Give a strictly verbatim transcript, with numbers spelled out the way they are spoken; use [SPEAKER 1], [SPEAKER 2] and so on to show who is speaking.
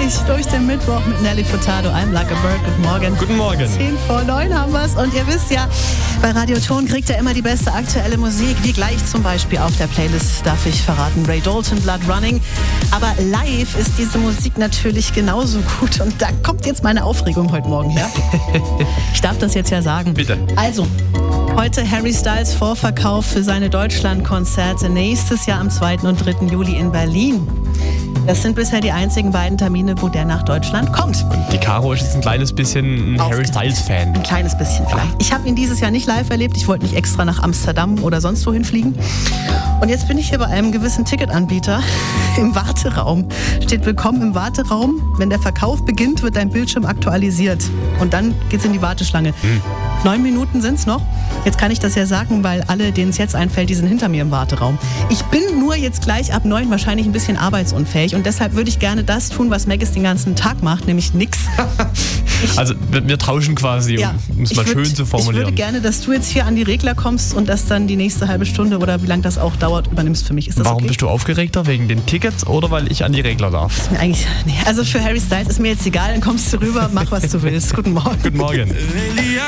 [SPEAKER 1] durch, durch den Mittwoch mit Nelly Furtado. I'm like a bird. Guten Morgen.
[SPEAKER 2] Guten Morgen.
[SPEAKER 1] Zehn vor neun haben wir's. Und ihr wisst ja, bei Radio Ton kriegt ihr immer die beste aktuelle Musik. Wie gleich zum Beispiel auf der Playlist, darf ich verraten, Ray Dalton, Blood Running. Aber live ist diese Musik natürlich genauso gut. Und da kommt jetzt meine Aufregung heute Morgen her. Ich darf das jetzt ja sagen.
[SPEAKER 2] Bitte.
[SPEAKER 1] Also, heute Harry Styles Vorverkauf für seine Deutschlandkonzerte. Nächstes Jahr am zweiten und dritten Juli in Berlin. Das sind bisher die einzigen beiden Termine, wo der nach Deutschland kommt.
[SPEAKER 2] Und die Caro ist jetzt ein kleines bisschen ein
[SPEAKER 1] Auf-
[SPEAKER 2] Harry Styles-Fan.
[SPEAKER 1] Ein kleines bisschen vielleicht. Ich habe ihn dieses Jahr nicht live erlebt. Ich wollte nicht extra nach Amsterdam oder sonst wohin fliegen. Und jetzt bin ich hier bei einem gewissen Ticketanbieter im Warteraum. Steht Willkommen im Warteraum. Wenn der Verkauf beginnt, wird dein Bildschirm aktualisiert. Und dann geht's in die Warteschlange. Hm. Neun Minuten sind's noch. Jetzt kann ich das ja sagen, weil alle, denen es jetzt einfällt, die sind hinter mir im Warteraum. Ich bin nur jetzt gleich ab neun wahrscheinlich ein bisschen arbeitsunfähig. Und deshalb würde ich gerne das tun, was Maggis den ganzen Tag macht, nämlich nix. Ich,
[SPEAKER 2] Also wir, wir tauschen quasi,
[SPEAKER 1] ja,
[SPEAKER 2] um es mal
[SPEAKER 1] ich würd,
[SPEAKER 2] schön zu formulieren.
[SPEAKER 1] Ich würde gerne, dass du jetzt hier an die Regler kommst und das dann die nächste halbe Stunde oder wie lange das auch dauert, übernimmst für mich. Ist das
[SPEAKER 2] Warum
[SPEAKER 1] okay?
[SPEAKER 2] bist du aufgeregter? Wegen den Tickets oder weil ich an die Regler darf?
[SPEAKER 1] Ist mir eigentlich, nee, also für Harry Styles ist mir jetzt egal, dann kommst du rüber, mach was du willst. Guten Morgen.
[SPEAKER 2] Guten Morgen.